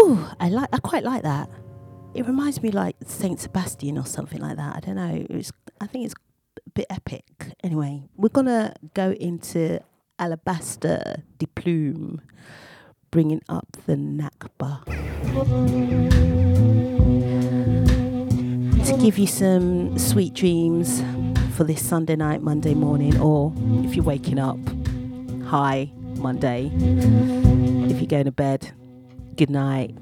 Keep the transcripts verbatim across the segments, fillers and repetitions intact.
Ooh, I like. I quite like that. It reminds me like Saint Sebastian or something like that. I don't know. It's, I think it's a bit epic. Anyway, we're gonna go into Alabaster de Plume, bringing up the Nakba. To give you some sweet dreams for this Sunday night, Monday morning, or if you're waking up, hi, Monday. If you're going to bed, good night.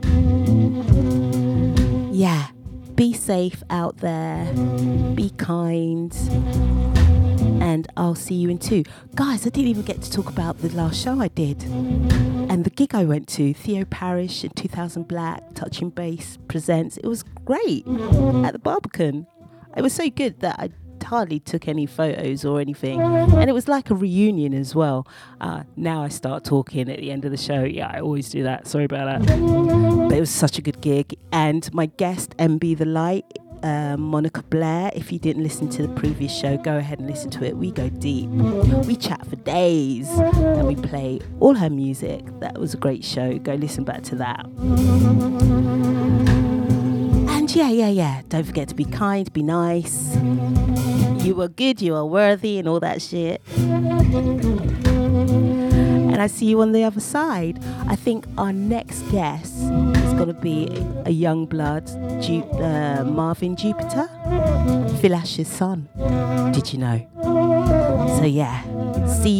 Yeah, be safe out there, be kind, and I'll see you in two. Guys, I didn't even get to talk about the last show I did and the gig I went to, Theo Parrish and two thousand Black, Touching Bass Presents. It was great at the Barbican. It was so good that I hardly took any photos or anything, and it was like a reunion as well. Uh, now I start talking at the end of the show. Yeah, I always do that. Sorry about that. But it was such a good gig, and my guest M B The Light, uh, Monica Blair. If you didn't listen to the previous show, go ahead and listen to it. We go deep. We chat for days, and we play all her music. That was a great show. Go listen back to that. And yeah, yeah, yeah. Don't forget to be kind, be nice. You are good, you are worthy, and all that shit. And I see you on the other side. I think our next guest is going to be a young blood, Ju- uh, Marvin Jupiter, Phil Ash's son. Did you know? So yeah, see you.